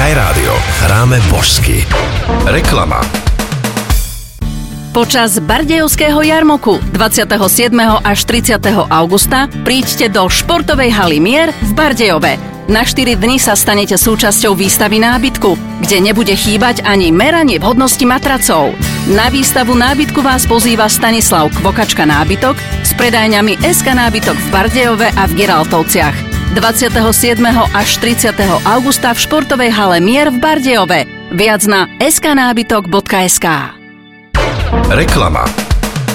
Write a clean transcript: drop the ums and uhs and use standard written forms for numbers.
Sky Rádio. Hráme božsky. Reklama. Počas Bardejovského jarmoku 27. až 30. augusta príďte do športovej haly Mier v Bardejove. Na 4 dni sa stanete súčasťou výstavy nábytku, kde nebude chýbať ani meranie vhodnosti matracov. Na výstavu nábytku vás pozýva Stanislav Kvokačka nábytok s predajňami SK nábytok v Bardejove a v Geraltovciach. 27. až 30. augusta v športovej hale Mier v Bardejove. Viac na sknábytok.sk. Reklama.